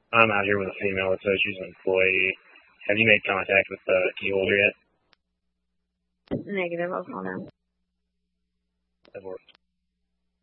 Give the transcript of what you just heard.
I'm out here with a female that says she's an employee. Have you made contact with the key holder yet? Negative, I'll call now. That works.